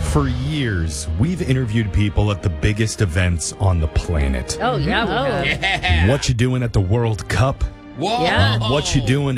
For years, we've interviewed people at the biggest events on the planet. Oh, yeah. Yeah. What you doing at the World Cup? Whoa. Yeah. What you doing